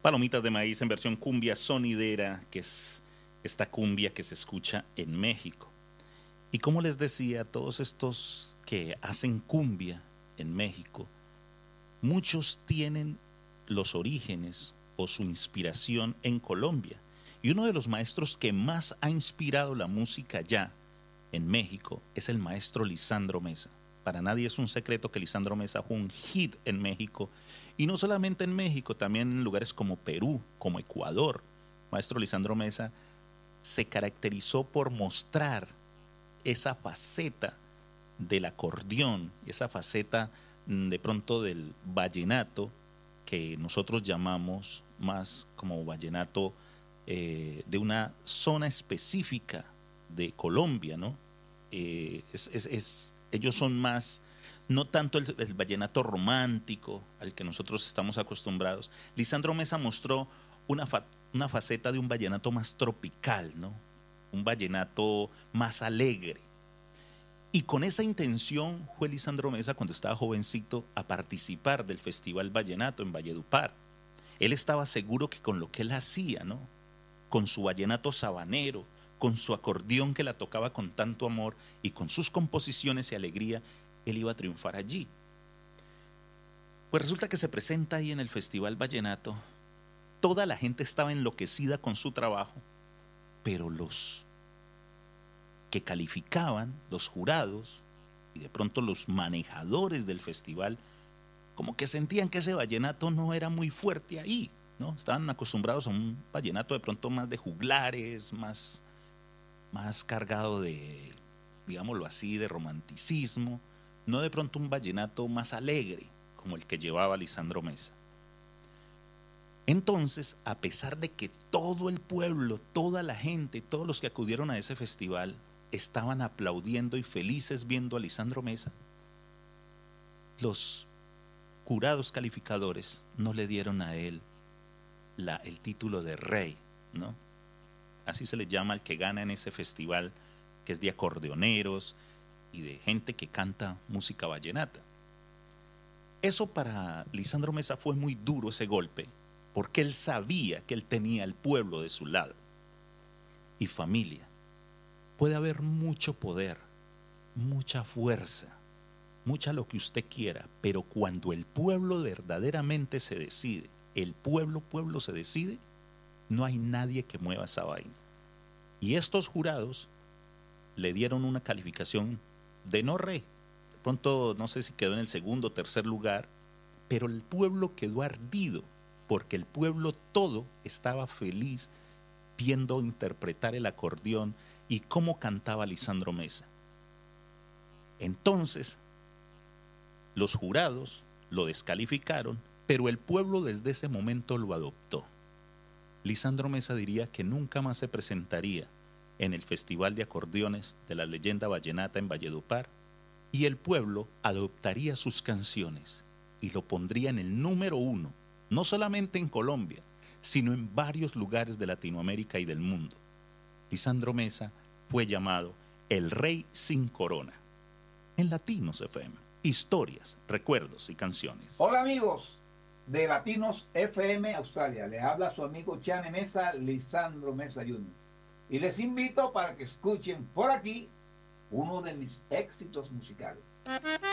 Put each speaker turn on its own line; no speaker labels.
Palomitas de maíz en versión cumbia sonidera, que es esta cumbia que se escucha en México. Y como les decía, todos estos que hacen cumbia en México, muchos tienen los orígenes o su inspiración en Colombia. Y uno de los maestros que más ha inspirado la música ya en México es el maestro Lisandro Mesa. Para nadie es un secreto que Lisandro Mesa fue un hit en México. Y no solamente en México, también en lugares como Perú, como Ecuador. Maestro Lisandro Mesa se caracterizó por mostrar esa faceta del acordeón, esa faceta de pronto del vallenato, que nosotros llamamos más como vallenato de una zona específica de Colombia, ¿no? Ellos son más, no tanto el vallenato romántico al que nosotros estamos acostumbrados. Lisandro Mesa mostró una faceta de un vallenato más tropical, ¿no? Un vallenato más alegre. Y con esa intención fue Lisandro Mesa, cuando estaba jovencito, a participar del Festival Vallenato en Valledupar. Él estaba seguro que con lo que él hacía, ¿no? Con su vallenato sabanero, con su acordeón que la tocaba con tanto amor y con sus composiciones y alegría, él iba a triunfar allí. Pues resulta que se presenta ahí en el Festival Vallenato. Toda la gente estaba enloquecida con su trabajo, pero los que calificaban, los jurados y de pronto los manejadores del festival, como que sentían que ese vallenato no era muy fuerte ahí, ¿no? Estaban acostumbrados a un vallenato de pronto más de juglares, más cargado de, digámoslo así, de romanticismo, no de pronto un vallenato más alegre, como el que llevaba Lisandro Mesa. Entonces, a pesar de que todo el pueblo, toda la gente, todos los que acudieron a ese festival estaban aplaudiendo y felices viendo a Lisandro Mesa, los jurados calificadores no le dieron a él el título de rey, ¿no? Así se le llama al que gana en ese festival, que es de acordeoneros y de gente que canta música vallenata. Eso para Lisandro Mesa fue muy duro, ese golpe, porque él sabía que él tenía el pueblo de su lado. Y familia, puede haber mucho poder, mucha fuerza, mucha lo que usted quiera, pero cuando el pueblo verdaderamente se decide, el pueblo se decide, no hay nadie que mueva esa vaina. Y estos jurados le dieron una calificación de no rey. De pronto no sé si quedó en el segundo o tercer lugar, pero el pueblo quedó ardido, porque el pueblo todo estaba feliz viendo interpretar el acordeón y cómo cantaba Lisandro Mesa. Entonces, los jurados lo descalificaron, pero el pueblo desde ese momento lo adoptó. Lisandro Mesa diría que nunca más se presentaría en el Festival de Acordeones de la Leyenda Vallenata en Valledupar, y el pueblo adoptaría sus canciones y lo pondría en el número 1, no solamente en Colombia, sino en varios lugares de Latinoamérica y del mundo. Lisandro Mesa fue llamado el Rey sin Corona. En Latinos FM, historias, recuerdos y canciones.
Hola amigos de Latinos FM Australia, les habla su amigo Chane Mesa, Lisandro Mesa Jr. Y les invito para que escuchen por aquí uno de mis éxitos musicales.